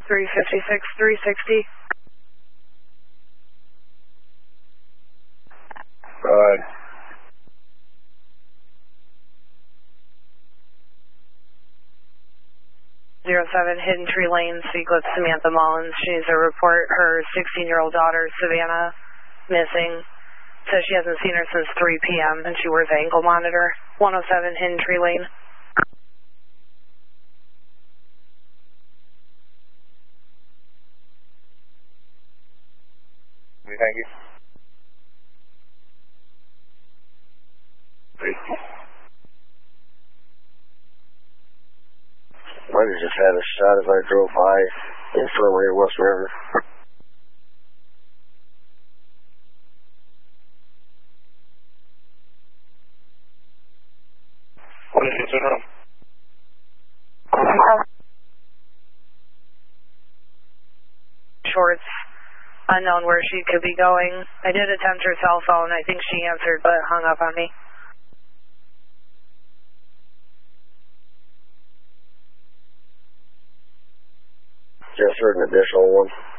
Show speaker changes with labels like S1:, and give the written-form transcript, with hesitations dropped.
S1: 356, 360.
S2: Right.
S1: 07 Hidden Tree Lane, speak with Samantha Mullins. She needs to report her 16-year-old daughter, Savannah, missing. Says she hasn't seen her since 3 p.m. and she wears an ankle monitor. 107 Hidden Tree Lane.
S2: Thank you. I just had a shot as I drove by Infirmary of West River. What is it, General?
S1: Shorts, unknown where she could be going. I did attempt her cell phone. I think she answered but hung up on me.
S2: Just heard an additional one.